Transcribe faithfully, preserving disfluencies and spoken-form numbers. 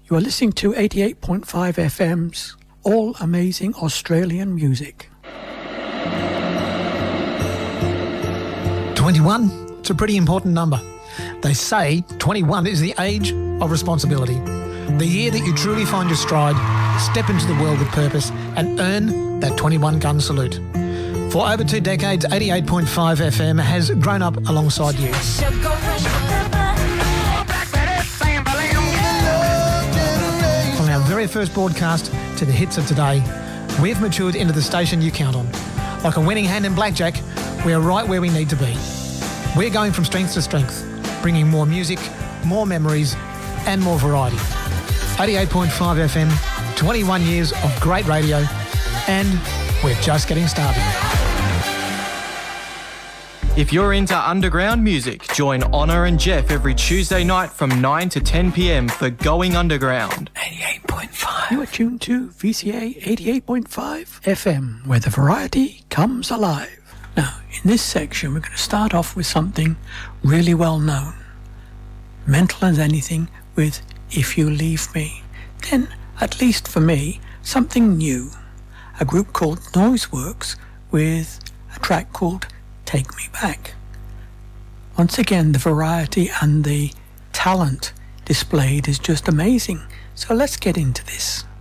You are listening to eighty-eight point five F M's All Amazing Australian Music. twenty-one, it's a pretty important number. They say twenty-one is the age of responsibility. The year that you truly find your stride, step into the world with purpose and earn that twenty-one gun salute. For over two decades, eighty-eight point five F M has grown up alongside you. From our very first broadcast to the hits of today, we've matured into the station you count on. Like a winning hand in blackjack, we are right where we need to be. We're going from strength to strength, bringing more music, more memories, and more variety. eighty-eight point five F M, twenty-one years of great radio, and we're just getting started. If you're into underground music, join Honor and Jeff every Tuesday night from nine to ten p m for Going Underground. eighty-eight point five. You are tuned to V C A eighty-eight point five F M, where the variety comes alive. Now, in this section, we're going to start off with something really well known. Mental as Anything with If You Leave Me. Then, at least for me, something new. A group called Noiseworks with a track called Take Me Back. Once again, the variety and the talent displayed is just amazing. So let's get into this.